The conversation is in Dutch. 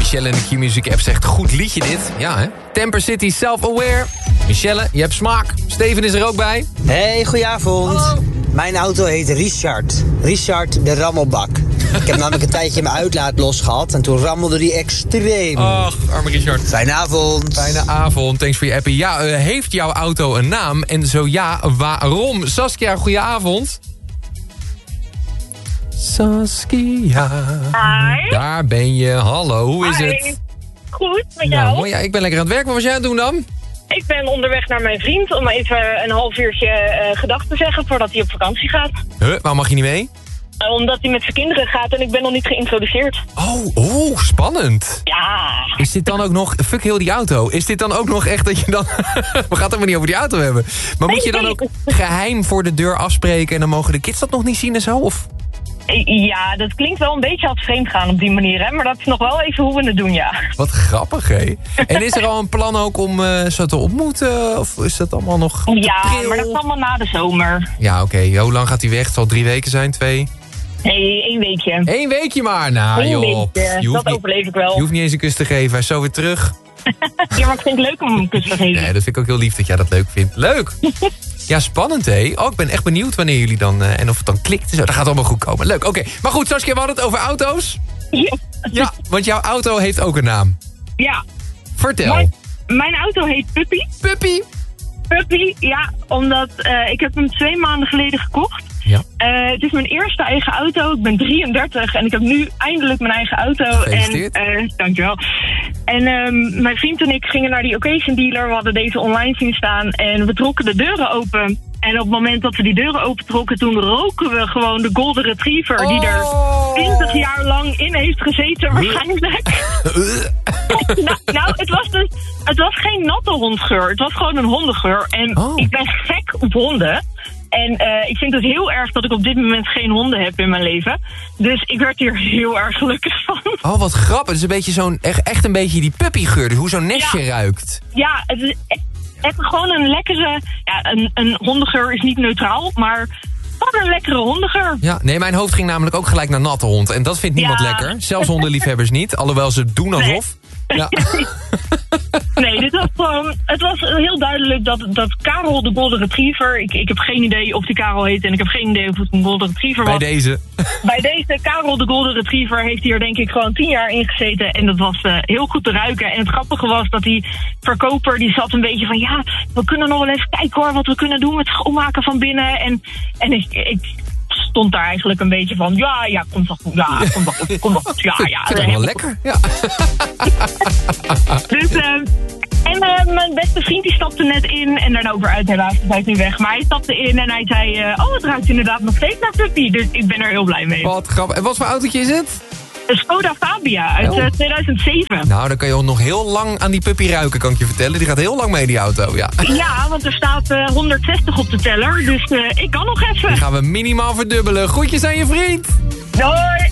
Michelle in de Q-Music app zegt, goed liedje dit. Ja, hè? Temper City, Self-Aware. Michelle, je hebt smaak. Steven is er ook bij. Hey, goedenavond. Hallo. Mijn auto heet Richard. Richard de Rammelbak. Ik heb namelijk een tijdje mijn uitlaat losgehad en toen rammelde die extreem. Ach, arme Richard. Fijne avond. Fijne avond, thanks voor je appie. Ja, heeft jouw auto een naam? En zo ja, waarom? Saskia, goedenavond. Saskia. Hi. Daar ben je. Hallo, hoe is Hi. het? Goed, met jou? Nou, mooi. Ja, ik ben lekker aan het werk. Wat was jij aan het doen dan? Ik ben onderweg naar mijn vriend om even een half uurtje gedag te zeggen voordat hij op vakantie gaat. Waarom mag je niet mee? Omdat hij met zijn kinderen gaat en ik ben nog niet geïntroduceerd. Oh, spannend. Ja. Is dit dan ook nog... Fuck heel die auto. Is dit dan ook nog echt dat je dan... We gaan het helemaal niet over die auto hebben. Maar moet je dan ook geheim voor de deur afspreken en dan mogen de kids dat nog niet zien en zo? Of... Ja, dat klinkt wel een beetje als vreemd gaan op die manier, hè? Maar dat is nog wel even hoe we het doen, ja. Wat grappig, hè? En is er al een plan ook om ze te ontmoeten? Of is dat allemaal nog Ja, pril? maar dat is allemaal na de zomer. Ja, oké. Hoe lang gaat hij weg? Het zal 3 weken zijn, 2? Nee, 1 weekje. 1 weekje maar. Nou, 1 joh. weekje, dat overleef ik wel. Je hoeft niet eens een kus te geven. Hij is zo weer terug. Ja, maar ik vind het leuk om een kus te geven. Nee, dat vind ik ook heel lief dat jij dat leuk vindt. Leuk! Ja, spannend, hè? Oh, ik ben echt benieuwd wanneer jullie dan... en of het dan klikt en zo. Dat gaat allemaal goed komen. Leuk, oké. Maar goed, Saskia, we hadden het over auto's. Ja. Ja, want jouw auto heeft ook een naam. Ja. Vertel. Mijn auto heet Puppy. Puppy. Puppy, ja, omdat ik heb hem 2 maanden geleden gekocht. Ja. Het is mijn eerste eigen auto. Ik ben 33 en ik heb nu eindelijk mijn eigen auto. Gefeliciteerd. En, dankjewel. En mijn vriend en ik gingen naar die occasion dealer. We hadden deze online zien staan en we trokken de deuren open. En op het moment dat we die deuren opentrokken, toen roken we gewoon de Golden Retriever. Die er 20 jaar lang in heeft gezeten waarschijnlijk. nou, het was geen natte hondgeur. Het was gewoon een hondengeur. En ik ben gek op honden. En ik vind het heel erg dat ik op dit moment geen honden heb in mijn leven. Dus ik werd hier heel erg gelukkig van. Oh, wat grappig. Het is een beetje echt een beetje die puppygeur. Hoe zo'n nestje ruikt. Ja, het is echt gewoon een lekkere... Ja, een hondengeur is niet neutraal, maar... Wat een lekkere hondengeur. Ja, nee, mijn hoofd ging namelijk ook gelijk naar natte hond. En dat vindt niemand lekker. Zelfs hondenliefhebbers niet. Alhoewel ze doen alsof. Nee. Ja. Nee, dit was gewoon... Het was heel duidelijk dat Karel de Golden Retriever... Ik heb geen idee of die Karel heet en ik heb geen idee of het een Golden Retriever was. Bij deze Karel de Golden Retriever heeft hier denk ik gewoon 10 jaar in gezeten. En dat was heel goed te ruiken. En het grappige was dat die verkoper die zat een beetje van... Ja, we kunnen nog wel even kijken hoor, wat we kunnen doen met schoonmaken van binnen. En ik stond daar eigenlijk een beetje van... Ja, komt wel goed. Ja, komt wel goed. Ja, ik vind het wel lekker. Ja. Dus... En mijn beste vriend die stapte net in en daarna over uit helaas, hij is nu weg. Maar hij stapte in en hij zei, het ruikt inderdaad nog steeds naar Puppy. Dus ik ben er heel blij mee. Wat grappig. En wat voor autootje is het? Een Skoda Fabia uit 2007. Nou, dan kan je nog heel lang aan die puppy ruiken, kan ik je vertellen. Die gaat heel lang mee, die auto, ja. Ja, want er staat 160 op de teller, dus ik kan nog even. Die gaan we minimaal verdubbelen. Groetjes aan je vriend. Doei!